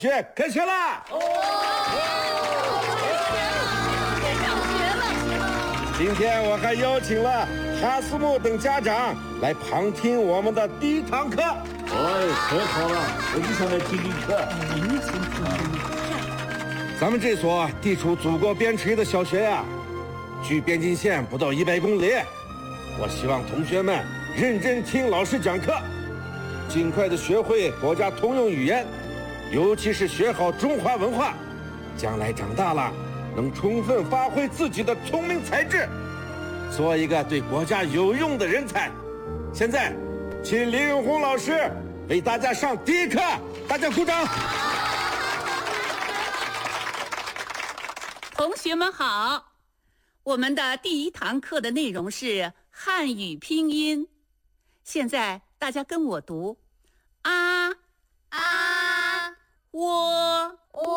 学开学了！今天我还邀请了哈斯木等家长来旁听我们的第一堂课。 太好了，我就想来听听课。 咱们这所地处祖国边陲的小学呀，距边境线不到100公里。我希望同学们认真听老师讲课，尽快的学会国家通用语言，尤其是学好中华文化，将来长大了能充分发挥自己的聪明才智，做一个对国家有用的人才。现在，请林永红老师为大家上第一课，大家鼓掌。 同学们好，我们的第一堂课的内容是汉语拼音。现在大家跟我读：啊啊，我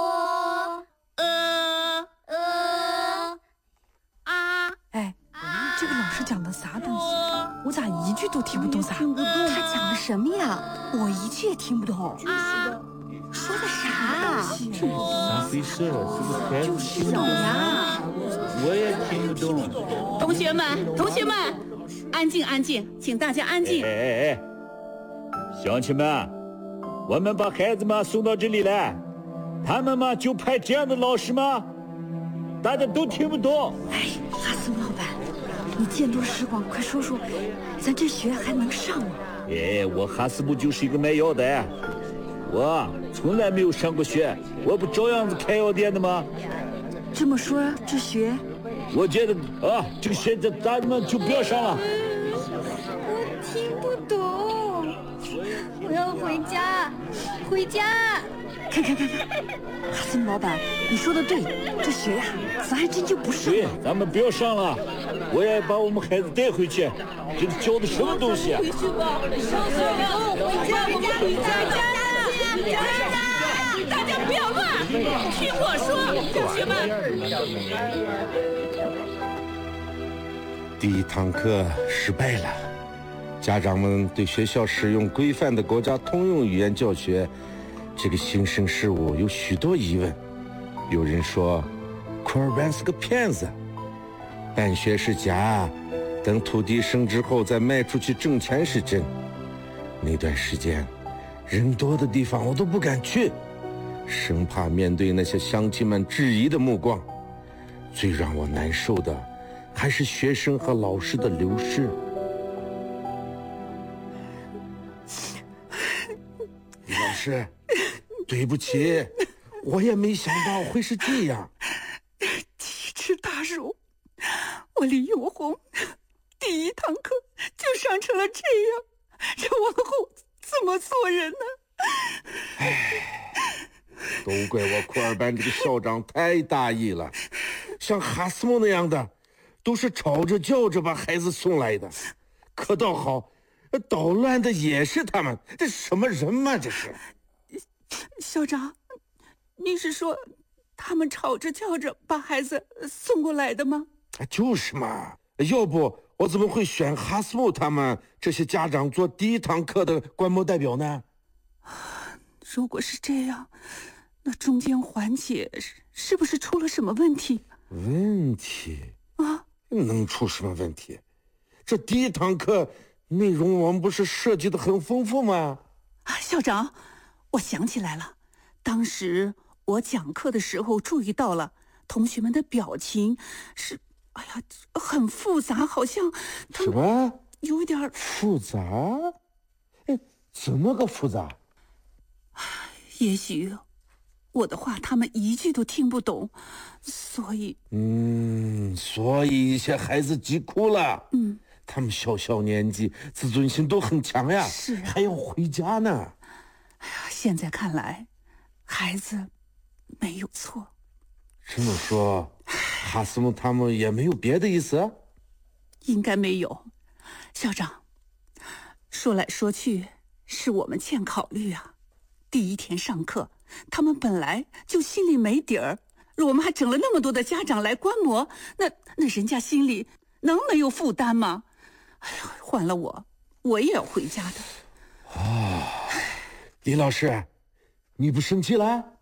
啊。 哎，这个老师讲的啥东西？我咋一句都听不懂啥？ 他讲的什么呀？ 我一句也听不懂。 说的啥？ 咋回事？是不是孩子听不懂呀？ 我也听不懂。 同学们，安静安静，请大家安静。 乡亲们，我们把孩子们送到这里来，他们嘛就派这样的老师吗？大家都听不懂。 哎，哈斯老板，你见多识广，快说说，咱这学还能上吗？ 我哈斯木就是一个卖药的，我从来没有上过学，我不照样子开药店的吗？ 这么说，这学， 我觉得这个学咱们就不要上了。 我听不懂，我要回家。 看，哈斯木老板，你说的对，这学呀，咱还真就不上了。 对，咱们不要上了，我也把我们孩子带回去。这教的什么东西啊？ 回去吧，上学了，回家，大家不要乱，听我说，同学们。 第一堂课失败了，家长们对学校使用规范的国家通用语言教学这个新生事物有许多疑问。有人说，库尔班是个骗子，办学是假，等土地升值后再卖出去挣钱是真。那段时间，人多的地方我都不敢去，生怕面对那些乡亲们质疑的目光。最让我难受的还是学生和老师的流失。李老师，对不起，我也没想到会是这样。 奇耻大辱，我李永红第一堂课就上成了这样，这往后怎么做人呢？ 都怪我库尔班这个校长太大意了，像哈斯木那样的都是吵着叫着把孩子送来的，可倒好，捣乱的也是他们，这什么人嘛这是？ 校长，你是说他们吵着叫着把孩子送过来的吗？ 就是嘛，要不我怎么会选哈斯木他们这些家长做第一堂课的观摩代表呢？ 如果是这样，那中间环节是不是出了什么问题？ 问题啊？ 能出什么问题？这第一堂课内容我们不是设计的很丰富吗？ 校长，我想起来了，当时我讲课的时候注意到了同学们的表情是，很复杂，好像什么？ 有一点复杂？怎么个复杂？ 也许我的话他们一句都听不懂，所以所以一些孩子急哭了。他们小年纪自尊心都很强呀， 是还要回家呢。 现在看来孩子没有错。 这么说，哈斯木他们也没有别的意思？ 应该没有。校长，说来说去是我们欠考虑啊。第一天上课，他们本来就心里没底儿，我们还整了那么多的家长来观摩，那人家心里能没有负担吗？换了我也要回家的。 李老师，你不生气了？